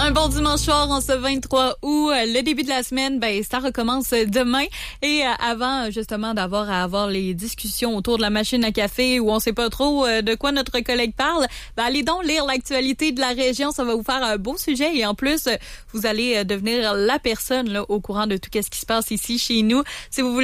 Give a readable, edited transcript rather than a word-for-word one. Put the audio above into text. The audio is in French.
Un bon dimanche soir en ce 23 août. Le début de la semaine, ça recommence demain. Et avant, justement, avoir les discussions autour de la machine à café où on sait pas trop de quoi notre collègue parle, allez donc lire l'actualité de la région. Ça va vous faire un beau sujet. Et en plus, vous allez devenir la personne là, au courant de tout ce qui se passe ici chez nous. Si vous voulez